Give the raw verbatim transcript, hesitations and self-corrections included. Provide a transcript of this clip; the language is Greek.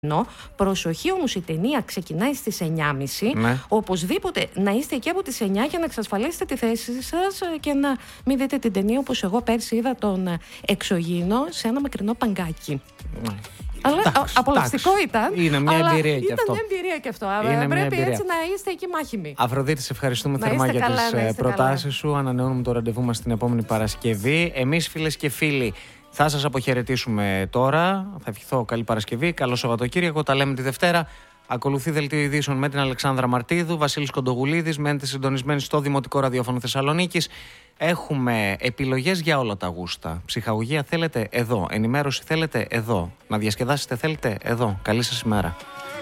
Προσοχή όμως, η ταινία ξεκινάει στις εννιά και μισή. Ναι. Οπωσδήποτε να είστε εκεί από τις εννιά για να εξασφαλίσετε τη θέση σας και να μην δείτε την ταινία όπως εγώ πέρσι είδα τον Εξωγήινο σε ένα μακρινό παγκάκι. Ναι. Αλλά εντάξει, απολαυστικό εντάξει. ήταν. Είναι μια αλλά εμπειρία και ήταν αυτό. μια εμπειρία και αυτό. Είναι Πρέπει εμπειρία. έτσι να είστε εκεί μάχημοι. Αφροδίτη, σε ευχαριστούμε να θερμά για καλά, τις προτάσεις σου. Ανανεώνουμε το ραντεβού μας την επόμενη Παρασκευή. Εμείς, φίλες και φίλοι, θα σας αποχαιρετήσουμε τώρα. Θα ευχηθώ καλή Παρασκευή, καλό Σαββατοκύριακο. Τα λέμε τη Δευτέρα. Ακολουθεί δελτίο ειδήσεων με την Αλεξάνδρα Μαρτίδου, Βασίλης Κοντογουλίδης. Μένετε συντονισμένοι στο Δημοτικό Ραδιόφωνο Θεσσαλονίκης. Έχουμε επιλογές για όλα τα γούστα. Ψυχαγωγία θέλετε εδώ. Ενημέρωση θέλετε εδώ. Να διασκεδάσετε θέλετε εδώ. Καλή σας ημέρα.